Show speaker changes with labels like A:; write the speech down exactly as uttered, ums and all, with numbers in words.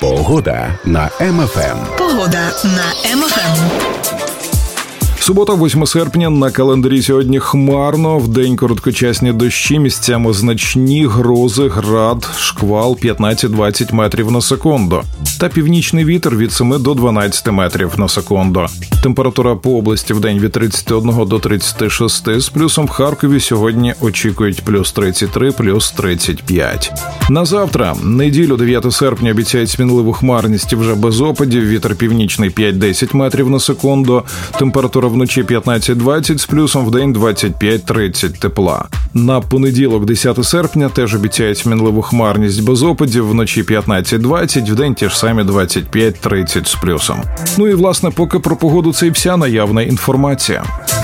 A: Погода на Ем Еф Ем.
B: Погода на Ем Еф Ем.
C: Субота, восьме серпня, на календарі сьогодні хмарно, вдень короткочасні дощі, місцями значні, грози, град, шквал п'ятнадцять-двадцять метрів на секунду. Та північний вітер від семи до дванадцяти метрів на секунду. Температура по області вдень від тридцяти одного до тридцяти шести, з плюсом в Харкові сьогодні очікують плюс тридцять три, плюс тридцять п'ять. На завтра, неділю, дев'яте серпня, обіцяють змінливу хмарність вже без опадів, вітер північний п'ять-десять метрів на секунду, температура вночі п'ятнадцять-двадцять, з плюсом вдень двадцять п'ять тридцять тепла. На понеділок, десяте серпня, теж обіцяють змінливу хмарність без опадів, вночі п'ятнадцять-двадцять, вдень ті ж самі двадцять п'ять тридцять з плюсом. Ну і, власне, поки про погоду це і вся наявна інформація.